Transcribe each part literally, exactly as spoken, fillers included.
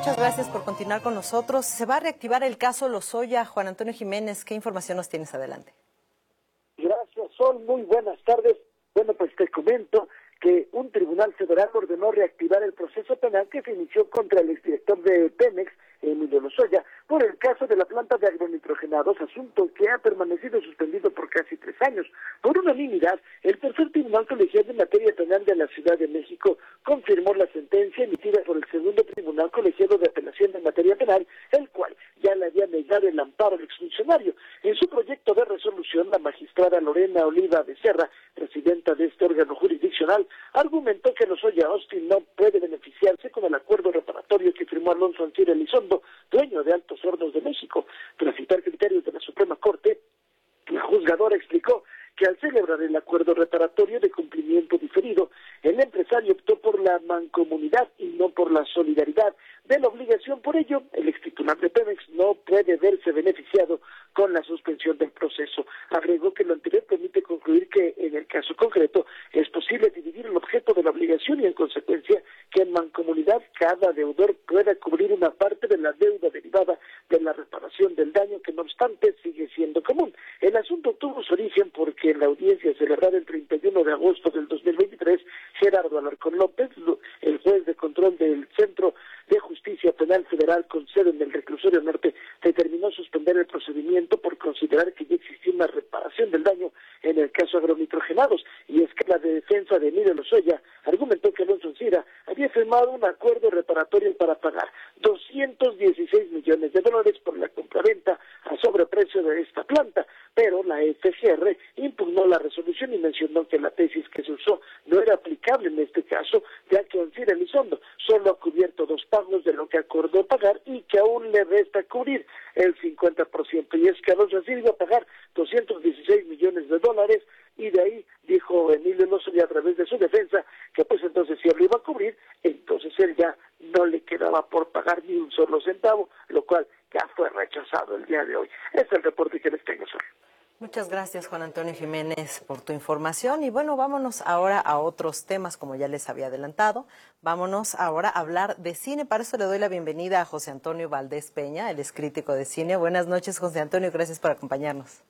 muchas gracias por continuar con nosotros. Se va a reactivar el caso Lozoya. Juan Antonio Jiménez, ¿qué información nos tienes? Adelante. Gracias, Sol. Muy buenas tardes. Bueno, pues te comento que un tribunal federal ordenó reactivar el proceso penal que se inició contra el exdirector de Pemex, Emilio Lozoya, por el caso de la planta de agronitrogenados, asunto que ha permanecido suspendido por casi tres años. Por unanimidad, el tercer tribunal colegial de materia penal de la Ciudad de México confirmó la sentencia emitida por el segundo tribunal colegiado de apelación de materia penal, el cual ya le había negado el amparo al exfuncionario. En su proyecto de resolución, la magistrada Lorena Oliva Becerra, presidenta de este órgano jurisdiccional, argumentó que Lozoya Austin no puede beneficiarse con el acuerdo reparatorio que firmó Alonso Ancira Elizondo, dueño de Altos Hornos de México. Tras citar criterios de la Suprema Corte, la juzgadora explicó que al celebrar el acuerdo reparatorio de cumplimiento diferido, el empresario optó por la mancomunidad y no por la solidaridad de la obligación. Por ello, el extitular de Pemex no puede verse beneficiado con la suspensión del proceso. Agregó que lo anterior permite concluir que, en el caso concreto, es posible dividir el objeto de la obligación y, en consecuencia, que en mancomunidad cada deudor pueda cubrir una parte de la deuda derivada de la reparación del daño, que no obstante sigue siendo común. El asunto tuvo su origen porque en la audiencia celebrada el treinta y uno de agosto del dos mil veintitrés, Gerardo Alarcón López, el juez de control del Centro de Justicia Penal Federal con sede en el Reclusorio Norte, determinó suspender el procedimiento por considerar que ya existía una reparación del daño en el caso agronitrogenados, y es que la defensa de Emilio Lozoya argumentó que Alonso Ancira había firmado un acuerdo reparatorio para pagar doscientos dieciséis millones de dólares por la compraventa a sobreprecio de esta planta, pero la F G R impugnó la resolución y mencionó que la tesis que se usó no era aplicable en este caso, ya que Ancira Elizondo solo ha cubierto dos pagos de lo que acordó pagar y que aún le resta cubrir el cincuenta por ciento, y es que Alonso Ancira iba a pagar doscientos dieciséis millones de dólares, y de ahí dijo Emilio Lozoya a través de su defensa que pues entonces si él lo iba a cubrir, entonces él ya no le quedaba por pagar ni un solo centavo, lo cual ya fue rechazado el día de hoy. Este es el reporte que les tengo sobre. Muchas gracias, Juan Antonio Jiménez, por tu información. Y bueno, vámonos ahora a otros temas, como ya les había adelantado. Vámonos ahora a hablar de cine. Para eso le doy la bienvenida a José Antonio Valdés Peña, él es crítico de cine. Buenas noches, José Antonio, gracias por acompañarnos.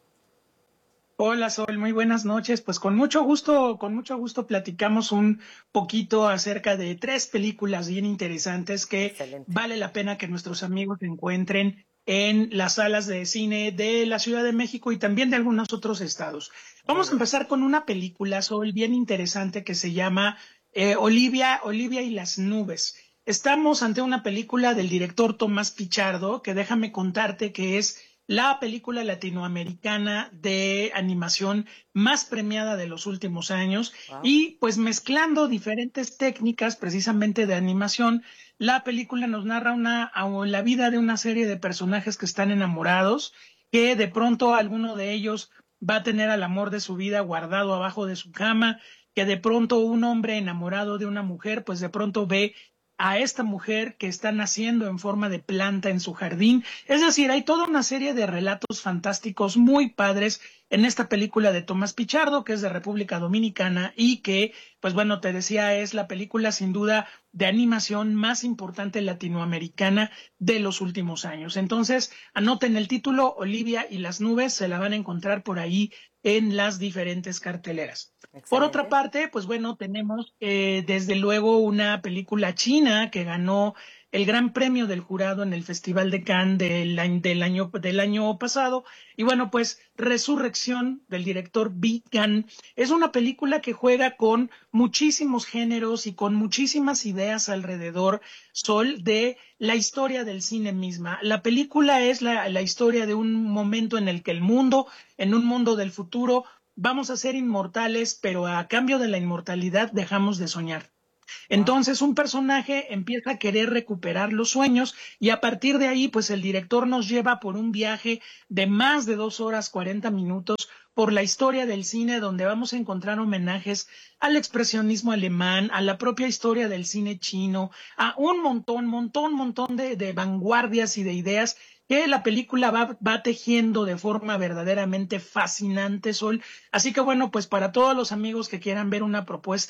Hola, Sol, muy buenas noches. Pues con mucho gusto, con mucho gusto platicamos un poquito acerca de tres películas bien interesantes que Excelente. Vale la pena que nuestros amigos encuentren en las salas de cine de la Ciudad de México y también de algunos otros estados. Vamos a empezar con una película, Sol, bien interesante que se llama eh, Olivia, Olivia y las nubes. Estamos ante una película del director Tomás Pichardo, que déjame contarte que es la película latinoamericana de animación más premiada de los últimos años. Wow. Y pues mezclando diferentes técnicas precisamente de animación, la película nos narra una, la vida de una serie de personajes que están enamorados, que de pronto alguno de ellos va a tener al amor de su vida guardado abajo de su cama, que de pronto un hombre enamorado de una mujer pues de pronto ve a esta mujer que está naciendo en forma de planta en su jardín. Es decir, hay toda una serie de relatos fantásticos muy padres en esta película de Tomás Pichardo, que es de República Dominicana y que, pues bueno, te decía, es la película sin duda de animación más importante latinoamericana de los últimos años. Entonces, anoten el título, Olivia y las nubes, se la van a encontrar por ahí en las diferentes carteleras. Excelente. Por otra parte, pues bueno, tenemos eh, desde luego una película china que ganó el gran premio del jurado en el Festival de Cannes del año, del año, del año pasado. Y bueno, pues Resurrección, del director Bi Gan, es una película que juega con muchísimos géneros y con muchísimas ideas alrededor, Sol, de la historia del cine misma. La película es la, la historia de un momento en el que el mundo, en un mundo del futuro, vamos a ser inmortales, pero a cambio de la inmortalidad dejamos de soñar. Entonces un personaje empieza a querer recuperar los sueños y a partir de ahí pues el director nos lleva por un viaje de más de dos horas cuarenta minutos por la historia del cine, donde vamos a encontrar homenajes al expresionismo alemán, a la propia historia del cine chino, a un montón, montón, montón de, de vanguardias y de ideas que la película va, va tejiendo de forma verdaderamente fascinante, Sol. Así que bueno, pues para todos los amigos que quieran ver una propuesta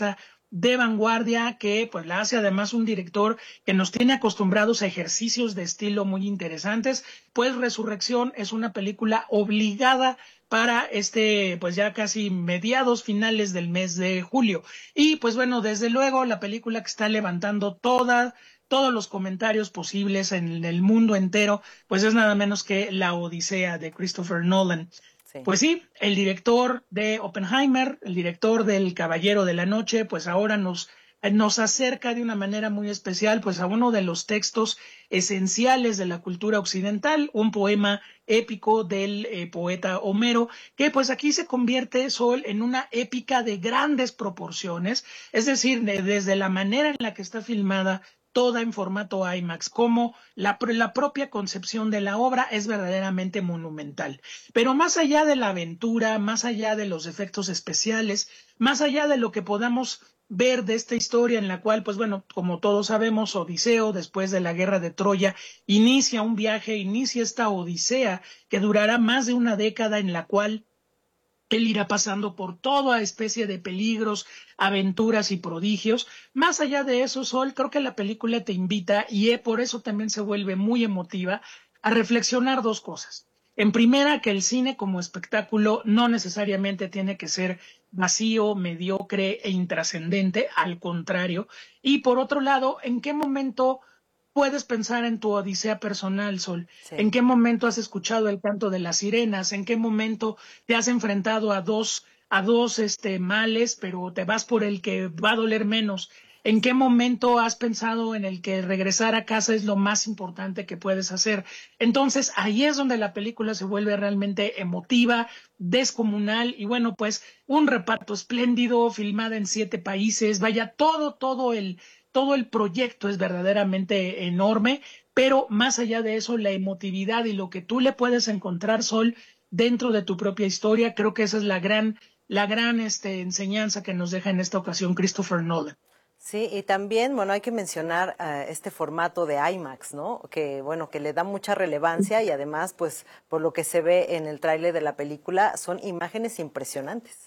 de vanguardia que pues la hace además un director que nos tiene acostumbrados a ejercicios de estilo muy interesantes, pues Resurrección es una película obligada para este, pues ya casi mediados finales del mes de julio. Y pues bueno, desde luego la película que está levantando toda, todos los comentarios posibles en el mundo entero, pues es nada menos que La Odisea de Christopher Nolan. Sí. Pues sí, el director de Oppenheimer, el director del Caballero de la Noche, pues ahora nos, nos acerca de una manera muy especial pues a uno de los textos esenciales de la cultura occidental, un poema épico del eh, poeta Homero, que pues aquí se convierte, Sol, en una épica de grandes proporciones, es decir, de, desde la manera en la que está filmada, toda en formato IMAX, como la, la propia concepción de la obra es verdaderamente monumental. Pero más allá de la aventura, más allá de los efectos especiales, más allá de lo que podamos ver de esta historia en la cual, pues bueno, como todos sabemos, Odiseo, después de la guerra de Troya, inicia un viaje, inicia esta odisea que durará más de una década en la cual él irá pasando por toda especie de peligros, aventuras y prodigios. Más allá de eso, Sol, creo que la película te invita, y por eso también se vuelve muy emotiva, a reflexionar dos cosas. En primera, que el cine como espectáculo no necesariamente tiene que ser vacío, mediocre e intrascendente, al contrario. Y por otro lado, ¿en qué momento puedes pensar en tu odisea personal, Sol? Sí. ¿En qué momento has escuchado el canto de las sirenas? ¿En qué momento te has enfrentado a dos, a dos este, males, pero te vas por el que va a doler menos? ¿En qué momento has pensado en el que regresar a casa es lo más importante que puedes hacer? Entonces, ahí es donde la película se vuelve realmente emotiva, descomunal, y bueno, pues un reparto espléndido, filmada en siete países, vaya, todo, todo el... Todo el proyecto es verdaderamente enorme, pero más allá de eso, la emotividad y lo que tú le puedes encontrar, Sol, dentro de tu propia historia, creo que esa es la gran, la gran este, enseñanza que nos deja en esta ocasión Christopher Nolan. Sí, y también, bueno, hay que mencionar uh, este formato de IMAX, ¿no? Que, bueno, que le da mucha relevancia y además, pues, por lo que se ve en el tráiler de la película, son imágenes impresionantes.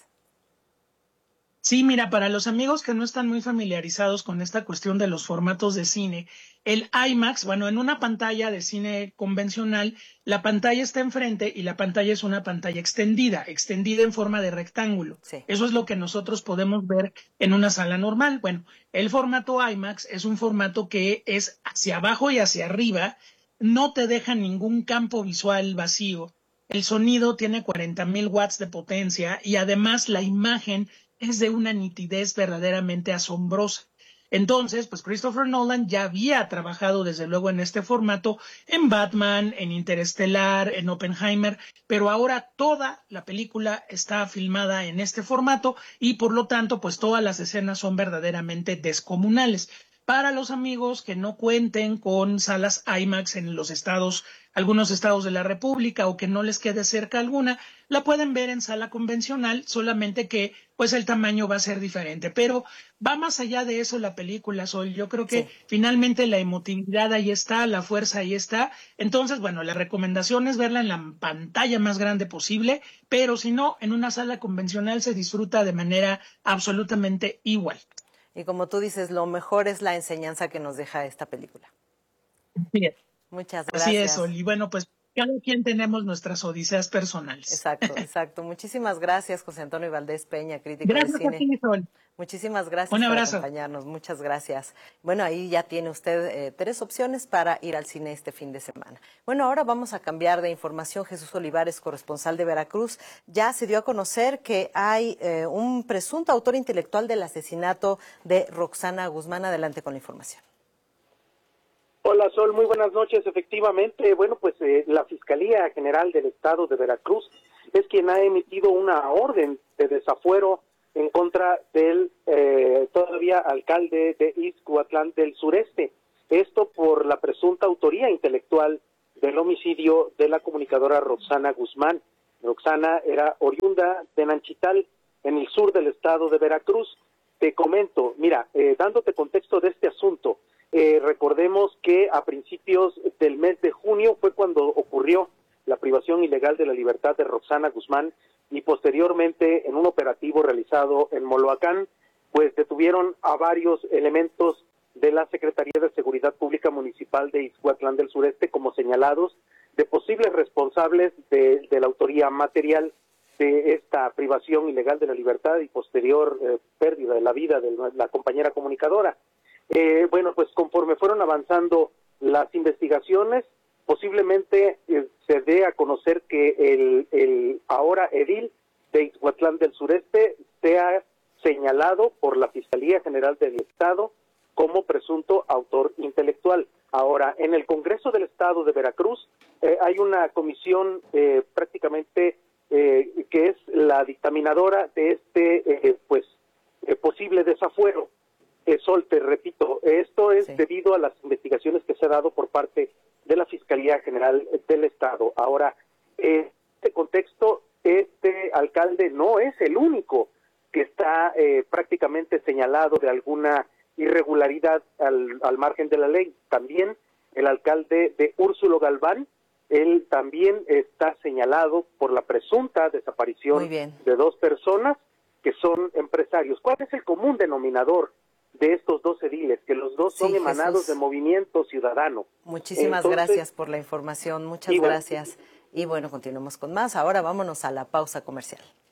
Sí, mira, para los amigos que no están muy familiarizados con esta cuestión de los formatos de cine, el IMAX, bueno, en una pantalla de cine convencional, la pantalla está enfrente y la pantalla es una pantalla extendida, extendida en forma de rectángulo. Sí. Eso es lo que nosotros podemos ver en una sala normal. Bueno, el formato IMAX es un formato que es hacia abajo y hacia arriba, no te deja ningún campo visual vacío. El sonido tiene cuarenta mil watts de potencia y además la imagen es de una nitidez verdaderamente asombrosa. Entonces, pues Christopher Nolan ya había trabajado desde luego en este formato en Batman, en Interestelar, en Oppenheimer, pero ahora toda la película está filmada en este formato y por lo tanto, pues todas las escenas son verdaderamente descomunales. Para los amigos que no cuenten con salas IMAX en los estados, algunos estados de la República o que no les quede cerca alguna, la pueden ver en sala convencional, solamente que pues el tamaño va a ser diferente. Pero va más allá de eso la película, Sol. Yo creo que sí. Finalmente la emotividad ahí está, la fuerza ahí está. Entonces, bueno, la recomendación es verla en la pantalla más grande posible, pero si no, en una sala convencional se disfruta de manera absolutamente igual. Y como tú dices, lo mejor es la enseñanza que nos deja esta película. Bien. Muchas gracias. Así es, Sol. Y bueno, pues cada quien tenemos nuestras odiseas personales. Exacto, exacto. Muchísimas gracias, José Antonio Valdés Peña, crítico gracias de cine. A ti, Sol. Muchísimas gracias Un por abrazo. acompañarnos. Muchas gracias. Bueno, ahí ya tiene usted eh, tres opciones para ir al cine este fin de semana. Bueno, ahora vamos a cambiar de información. Jesús Olivares, corresponsal de Veracruz, ya se dio a conocer que hay eh, un presunto autor intelectual del asesinato de Roxana Guzmán. Adelante con la información. Hola, Sol, muy buenas noches. Efectivamente, bueno, pues eh, la Fiscalía General del Estado de Veracruz es quien ha emitido una orden de desafuero en contra del eh, todavía alcalde de Ixcuatlán del Sureste. Esto por la presunta autoría intelectual del homicidio de la comunicadora Roxana Guzmán. Roxana era oriunda de Nanchital, en el sur del estado de Veracruz. Te comento, mira, eh, dándote contexto de este asunto, eh, recordemos que a principios del mes de junio fue cuando ocurrió la privación ilegal de la libertad de Roxana Guzmán y posteriormente en un operativo realizado en Moloacán, pues detuvieron a varios elementos de la Secretaría de Seguridad Pública Municipal de Ixhuatlán del Sureste como señalados de posibles responsables de, de la autoría material de esta privación ilegal de la libertad y posterior eh, pérdida de la vida de la compañera comunicadora. Eh, bueno, pues conforme fueron avanzando las investigaciones, posiblemente eh, se dé a conocer que el, el ahora edil de Ixhuatlán del Sureste sea señalado por la Fiscalía General del Estado como presunto autor intelectual. Ahora, en el Congreso del Estado de Veracruz eh, hay una comisión eh, prácticamente eh, que es la dictaminadora de este eh, pues eh, posible desafuero. Eh, Sol, te repito, esto es sí. debido a las investigaciones que se ha dado por parte de la Fiscalía General del Estado. Ahora, en este contexto, este alcalde no es el único que está eh, prácticamente señalado de alguna irregularidad al, al margen de la ley. También el alcalde de Úrsulo Galván, él también está señalado por la presunta desaparición de dos personas que son empresarios. ¿Cuál es el común denominador de estos dos ediles? Que los dos son sí, emanados Jesús. de Movimiento Ciudadano. Muchísimas Entonces, gracias por la información, muchas y gracias. Y bueno, continuemos con más. Ahora vámonos a la pausa comercial.